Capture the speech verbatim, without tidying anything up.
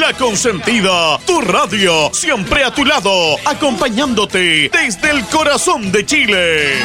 La Consentida, tu radio, siempre a tu lado, acompañándote desde el corazón de Chile.